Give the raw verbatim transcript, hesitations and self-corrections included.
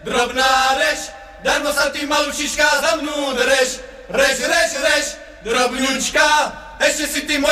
drobná reš, darmo sa ty malušička za mnou dreš, reš, reš, reš, drobňučka, ešte si ty moja